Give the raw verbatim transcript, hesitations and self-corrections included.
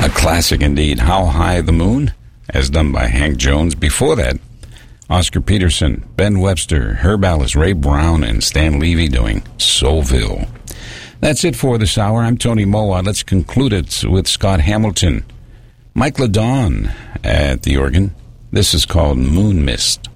A classic indeed. How High the Moon, as done by Hank Jones. Before that, Oscar Peterson, Ben Webster, Herb Allis, Ray Brown, and Stan Levy doing Soulville. That's it for this hour. I'm Tony Moa. Let's conclude it with Scott Hamilton. Mike LaDon at the organ. This is called Moon Mist.